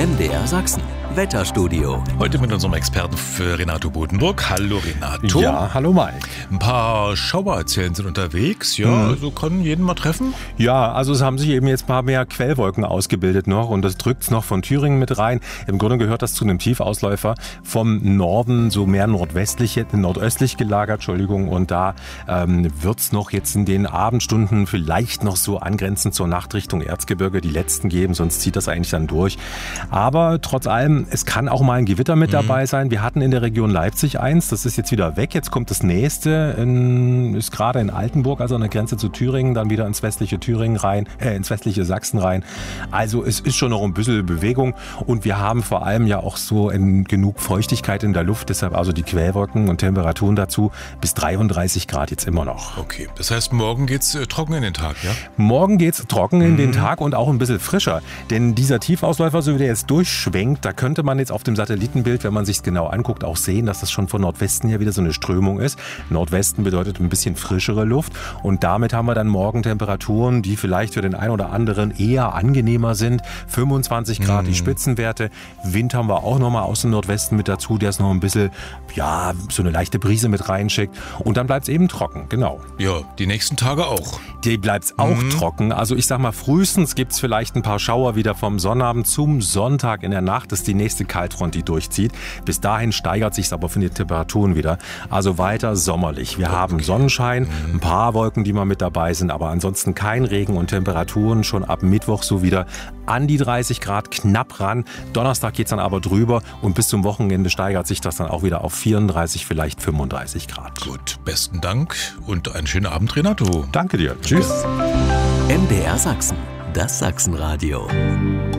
MDR Sachsen. Wetterstudio. Heute mit unserem Experten für Renato Bodenburg. Hallo Renato. Ja, hallo Mike. Ein paar Schauererzählen sind unterwegs. Ja, also können jeden mal treffen. Ja, also es haben sich eben jetzt ein paar mehr Quellwolken ausgebildet noch und das drückt es noch von Thüringen mit rein. Im Grunde gehört das zu einem Tiefausläufer vom Norden, so mehr nordöstlich gelagert, Entschuldigung. Und da wird es noch jetzt in den Abendstunden vielleicht noch so angrenzend zur Nacht Richtung Erzgebirge die letzten geben, sonst zieht das eigentlich dann durch. Aber trotz allem, es kann auch mal ein Gewitter mit dabei sein. Wir hatten in der Region Leipzig eins, das ist jetzt wieder weg. Jetzt kommt das nächste, ist gerade in Altenburg, also an der Grenze zu Thüringen, dann wieder ins westliche Thüringen rein, ins westliche Sachsen rein. Also es ist schon noch ein bisschen Bewegung und wir haben vor allem ja auch so genug Feuchtigkeit in der Luft, deshalb also die Quellwolken und Temperaturen dazu bis 33 Grad jetzt immer noch. Okay, das heißt, morgen geht's trocken in den Tag, ja? Morgen geht's trocken in den Tag und auch ein bisschen frischer, denn dieser Tiefausläufer, so wie der jetzt durchschwenkt, da könnte man jetzt auf dem Satellitenbild, wenn man sich es genau anguckt, auch sehen, dass das schon von Nordwesten her wieder so eine Strömung ist. Nordwesten bedeutet ein bisschen frischere Luft und damit haben wir dann morgen Temperaturen, die vielleicht für den einen oder anderen eher angenehmer sind. 25 Grad die Spitzenwerte. Wind haben wir auch nochmal aus dem Nordwesten mit dazu, der ist noch ein bisschen, ja, so eine leichte Brise mit reinschickt. Und dann bleibt es eben trocken, genau. Ja, die nächsten Tage auch. Die bleibt es auch trocken. Also ich sag mal, frühestens gibt es vielleicht ein paar Schauer wieder vom Sonnabend zum Sonntag in der Nacht. Das ist die nächste Kaltfront, die durchzieht. Bis dahin steigert sich es aber von den Temperaturen wieder. Also weiter sommerlich. Wir haben Sonnenschein, ein paar Wolken, die mal mit dabei sind, aber ansonsten kein Regen und Temperaturen schon ab Mittwoch so wieder an die 30 Grad, knapp ran. Donnerstag geht es dann aber drüber und bis zum Wochenende steigert sich das dann auch wieder auf 34, vielleicht 35 Grad. Gut, besten Dank und einen schönen Abend, Renato. Danke dir. Tschüss. MDR Sachsen. Das Sachsenradio.